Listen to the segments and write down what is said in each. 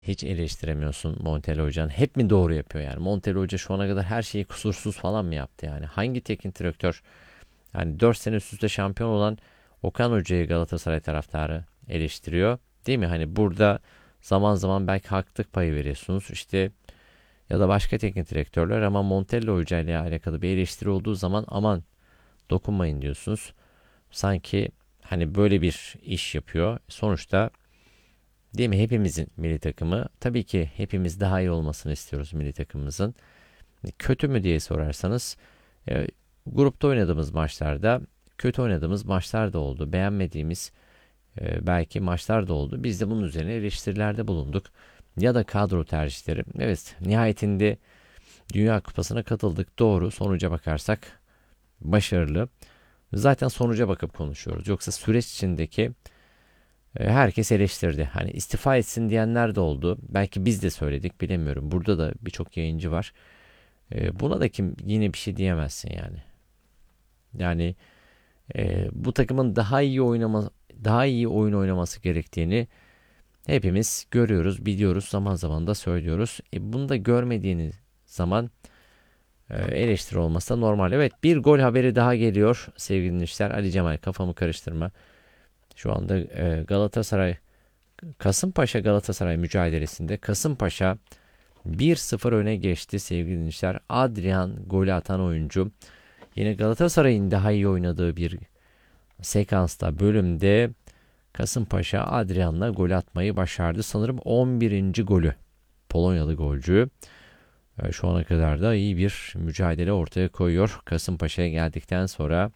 Hiç eleştiremiyorsun Montella Hoca'nın. Hep mi doğru yapıyor yani? Montella Hoca şu ana kadar her şeyi kusursuz falan mı yaptı yani? Hangi teknik direktör, yani 4 sene üst üste şampiyon olan Okan Hoca'yı Galatasaray taraftarı eleştiriyor? Değil mi? Hani burada zaman zaman belki haklılık payı veriyorsunuz. İşte ya da başka teknik direktörler, ama Montella Hoca ile alakalı bir eleştiri olduğu zaman aman dokunmayın diyorsunuz. Sanki hani böyle bir iş yapıyor. Sonuçta, değil mi, hepimizin milli takımı. Tabii ki hepimiz daha iyi olmasını istiyoruz milli takımımızın. Kötü mü diye sorarsanız, e, grupta oynadığımız maçlarda kötü oynadığımız maçlar da oldu. Beğenmediğimiz belki maçlar da oldu. Biz de bunun üzerine eleştirilerde bulunduk. Ya da kadro tercihleri. Evet, nihayetinde Dünya Kupası'na katıldık. Doğru. Sonuca bakarsak başarılı. Zaten sonuca bakıp konuşuyoruz. Yoksa süreç içindeki herkes eleştirdi. Hani istifa etsin diyenler de oldu. Belki biz de söyledik, bilemiyorum. Burada da birçok yayıncı var. Buna da kim yine bir şey diyemezsin yani. Yani bu takımın daha iyi oyun oynaması gerektiğini hepimiz görüyoruz, biliyoruz. Zaman zaman da söylüyoruz. Bunu da görmediğiniz zaman eleştiri olması da normal. Evet, bir gol haberi daha geliyor sevgili dinleyiciler. Ali Cemal, kafamı karıştırma. Şu anda Kasımpaşa Galatasaray mücadelesinde Kasımpaşa 1-0 öne geçti sevgili dinleyiciler. Adrian golü atan oyuncu. Yine Galatasaray'ın daha iyi oynadığı bir sekansta, bölümde Kasımpaşa Adrian'la gol atmayı başardı. Sanırım 11. golü. Polonyalı golcü. Şu ana kadar da iyi bir mücadele ortaya koyuyor. Kasımpaşa'ya geldikten sonra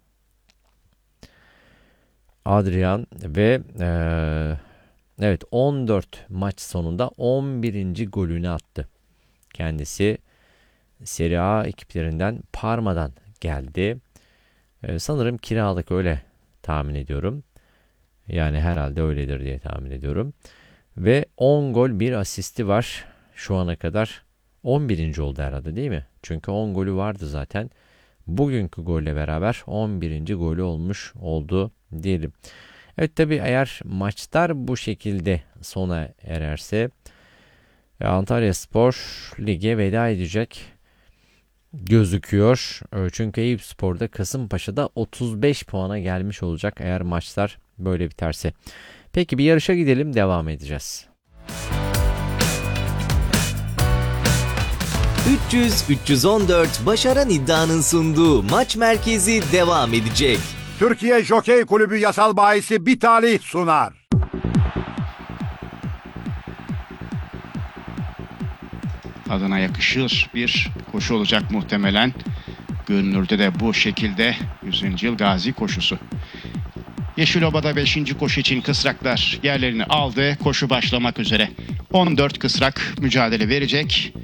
Adrian ve evet, 14 maç sonunda 11. golünü attı. Kendisi Serie A ekiplerinden Parma'dan geldi. Sanırım kiralık, öyle tahmin ediyorum. Yani herhalde öyledir diye tahmin ediyorum. Ve 10 gol 1 asisti var şu ana kadar. 11. oldu herhalde, değil mi? Çünkü 10 golü vardı zaten. Bugünkü golle beraber 11. golü olmuş oldu diyelim. Evet, tabii eğer maçlar bu şekilde sona ererse Antalyaspor lige veda edecek gözüküyor. Çünkü Eyüpspor'da Kasımpaşa'da 35 puana gelmiş olacak eğer maçlar böyle biterse. Peki, bir yarışa gidelim, devam edeceğiz. 300-314 Başaran İddia'nın sunduğu Maç Merkezi devam edecek. Türkiye Jokey Kulübü yasal bahisi Bitali sunar. Adına yakışır bir koşu olacak muhtemelen. Görünürde de bu şekilde 100. yıl Gazi koşusu. Yeşiloba'da 5. koşu için kısraklar yerlerini aldı. Koşu başlamak üzere. 14 kısrak mücadele verecek.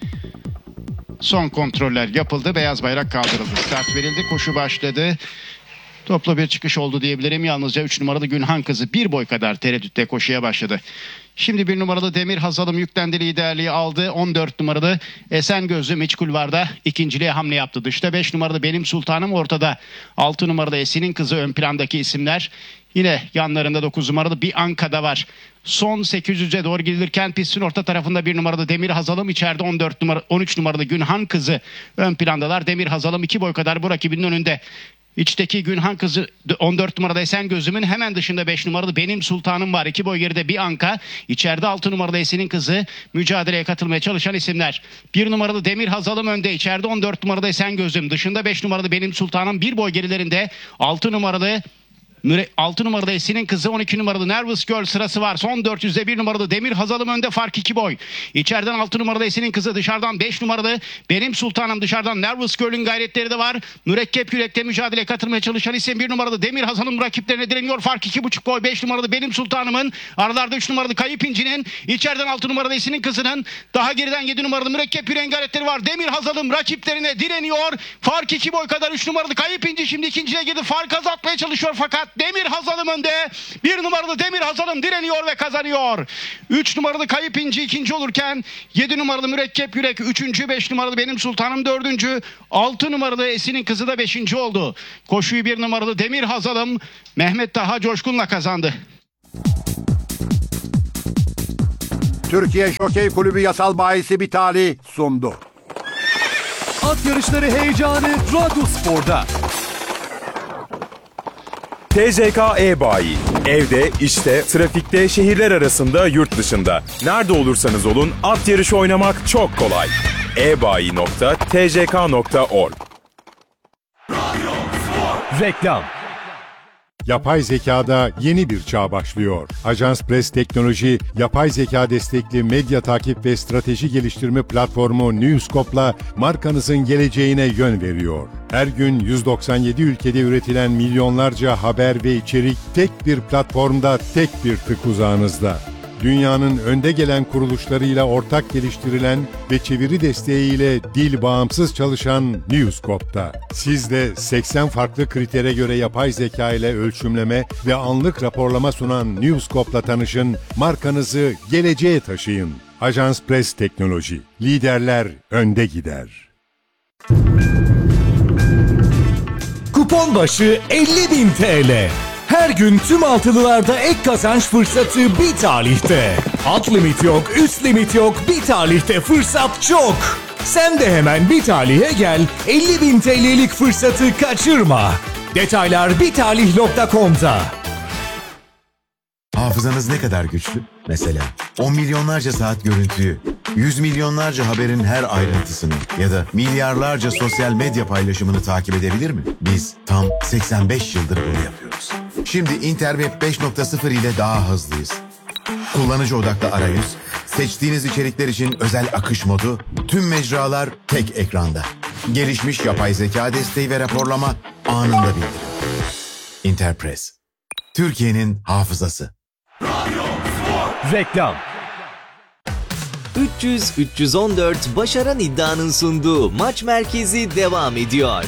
Son kontroller yapıldı. Beyaz bayrak kaldırıldı. Start verildi. Koşu başladı. Toplu bir çıkış oldu diyebilirim. Yalnızca 3 numaralı Günhan Kızı bir boy kadar tereddütte koşuya başladı. Şimdi 1 numaralı Demir Hazalım yüklendi, liderliği aldı. 14 numaralı Esen Gözlüm iç kulvarda ikinciliğe hamle yaptı. Dışta 5 numaralı Benim Sultanım ortada. 6 numaralı Esin'in Kızı ön plandaki isimler. Yine yanlarında 9 numaralı bir Anka'da var. Son 800'e doğru gidilirken pistin orta tarafında 1 numaralı Demir Hazalım, içeride 13 numaralı Günhan Kızı ön plandalar. Demir Hazalım 2 boy kadar bu rakibinin önünde. İçteki Günhan Kızı 14 numarada Esen Gözüm'ün hemen dışında 5 numaralı Benim Sultanım var. 2 boy geride bir Anka. İçeride 6 numarada Esin'in Kızı. Mücadeleye katılmaya çalışan isimler. 1 numaralı Demir Hazalım önde. İçeride 14 numarada Esen Gözüm. Dışında 5 numaralı Benim Sultanım. 1 boy gerilerinde 6 numarada Esin'in Kızı, 12 numaralı Nervous Girl sırası var. Son 400'de 1 numaralı Demir Hazalım önde, fark 2 boy. İçeriden 6 numarada Esin'in Kızı, dışarıdan 5 numaralı Benim Sultanım, dışarıdan Nervous Girl'ün gayretleri de var. Mürekkep yürekte mücadeleye katılmaya çalışan isim 1 numaralı Demir Hazalım rakiplerine direniyor. Fark 2,5 boy. 5 numaralı Benim Sultanım'ın, aralarda 3 numaralı Kayıp İnci'nin, içeriden 6 numarada Esin'in Kızı'nın, daha geriden 7 numaralı Mürekkep yüreğin gayretleri var. Demir Hazalım rakiplerine direniyor. Fark 2 boy kadar. 3 numaralı Kayıp İnci şimdi ikinciye girdi. Fark azaltmaya çalışıyor fakat Demir Hazalım önde. 1 numaralı Demir Hazalım direniyor ve kazanıyor. 3 numaralı Kayıp İnci ikinci olurken 7 numaralı Mürekkep Yürek 3. 5 numaralı Benim Sultanım 4. 6 numaralı Esin'in Kızı da 5. oldu. Koşuyu 1 numaralı Demir Hazalım Mehmet Taha Coşkun'la kazandı. Türkiye Jokey Kulübü Yasal Bayisi Bitali sundu. At yarışları heyecanı Radyospor'da. TCK E-Bayi. Evde, işte, trafikte, şehirler arasında, yurt dışında. Nerede olursanız olun at yarışı oynamak çok kolay. ebayi.tck.org. Reklam. Yapay zekada yeni bir çağ başlıyor. Ajans Press Teknoloji, yapay zeka destekli medya takip ve strateji geliştirme platformu Newscope'la markanızın geleceğine yön veriyor. Her gün 197 ülkede üretilen milyonlarca haber ve içerik tek bir platformda, tek bir tık uzağınızda. Dünyanın önde gelen kuruluşlarıyla ortak geliştirilen ve çeviri desteğiyle dil bağımsız çalışan Newscope'da. Siz de 80 farklı kritere göre yapay zeka ile ölçümleme ve anlık raporlama sunan Newscope'la tanışın, markanızı geleceğe taşıyın. Ajans Press Teknoloji. Liderler önde gider. Kupon başı 50.000 TL. Her gün tüm altılılarda ek kazanç fırsatı bir tarihte. Alt limit yok, üst limit yok, bir tarihte fırsat çok. Sen de hemen bir talihe gel, 50.000 TL'lik fırsatı kaçırma. Detaylar bitalih.com'da. Hafızanız ne kadar güçlü? Mesela 10 milyonlarca saat görüntüyü, 100 milyonlarca haberin her ayrıntısını ya da milyarlarca sosyal medya paylaşımını takip edebilir mi? Biz tam 85 yıldır bunu yapıyoruz. Şimdi Interweb 5.0 ile daha hızlıyız. Kullanıcı odaklı arayüz, seçtiğiniz içerikler için özel akış modu, tüm mecralar tek ekranda. Gelişmiş yapay zeka desteği ve raporlama anında bildirim. Interpress. Türkiye'nin hafızası. Reklam. 300-314 Başaran İddia'nın sunduğu Maç Merkezi devam ediyor.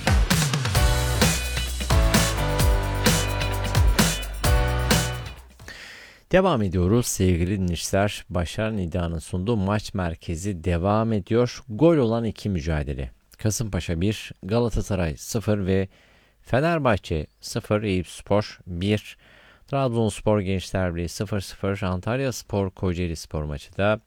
Devam ediyoruz sevgili dinleyiciler. Başaran İddia'nın sunduğu Maç Merkezi devam ediyor. Gol olan iki mücadele. Kasımpaşa 1, Galatasaray 0 ve Fenerbahçe 0, Eyüpspor 1, Trabzonspor Gençler Birliği 0-0, Antalyaspor Kocaelispor maçı da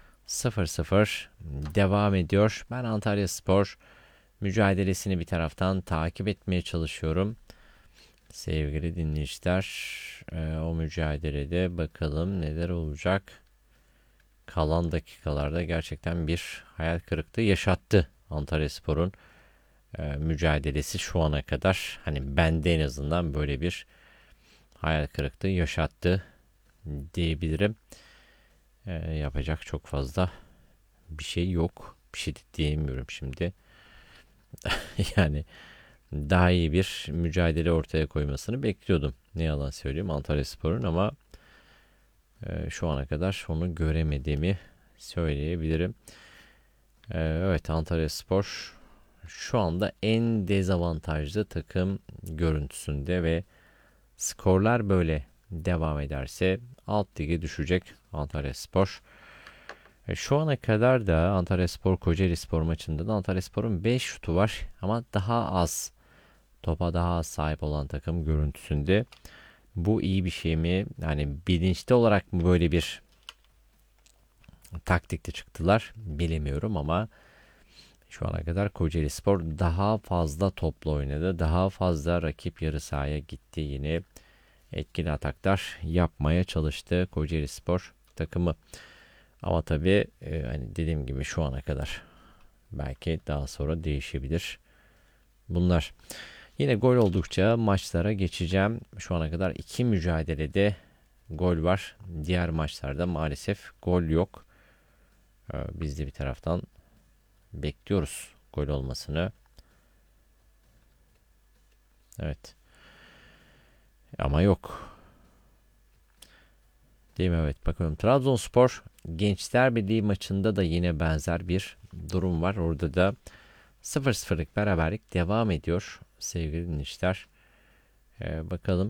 0-0 devam ediyor. Ben Antalyaspor mücadelesini bir taraftan takip etmeye çalışıyorum. Sevgili dinleyiciler, o mücadelede bakalım neler olacak. Kalan dakikalarda gerçekten bir hayal kırıklığı yaşattı Antalyaspor'un mücadelesi şu ana kadar. Hani bende en azından böyle bir hayal kırıklığı yaşattı diyebilirim. Yapacak çok fazla bir şey yok. Bir şey de diyemiyorum şimdi. Yani daha iyi bir mücadele ortaya koymasını bekliyordum. Ne yalan söyleyeyim Antalyaspor'un ama şu ana kadar onu göremediğimi söyleyebilirim. Evet, Antalyaspor şu anda en dezavantajlı takım görüntüsünde ve skorlar böyle devam ederse alt lige düşecek Antalyaspor. Şu ana kadar da Antalyaspor Kocaelispor maçında da Antalyaspor'un 5 şutu var ama daha az topa daha az sahip olan takım görüntüsünde. Bu iyi bir şey mi? Yani bilinçli olarak mı böyle bir taktikte çıktılar bilemiyorum ama şu ana kadar Kocaelispor daha fazla topla oynadı. Daha fazla rakip yarı sahaya gitti yine. Etkili ataklar yapmaya çalıştı Kocaelispor takımı. Ama tabii hani dediğim gibi şu ana kadar belki daha sonra değişebilir bunlar. Yine gol oldukça maçlara geçeceğim. Şu ana kadar 2 mücadelede gol var. Diğer maçlarda maalesef gol yok. Biz de bir taraftan bekliyoruz gol olmasını. Evet. Ama yok. Değil mi? Evet, bakalım. Trabzonspor Gençler Birliği maçında da yine benzer bir durum var. Orada da 0-0'lık beraberlik devam ediyor sevgili dinleyiciler. Bakalım.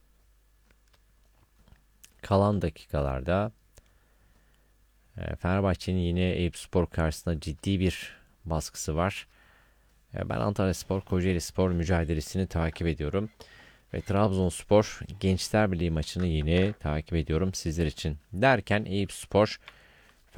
Kalan dakikalarda Fenerbahçe'nin yine Eyüpspor karşısında ciddi bir baskısı var. Ben Antalyaspor Kocaelispor mücadelesini takip ediyorum. Ve Trabzonspor Gençler Birliği maçını yine takip ediyorum sizler için. Derken Eyüpspor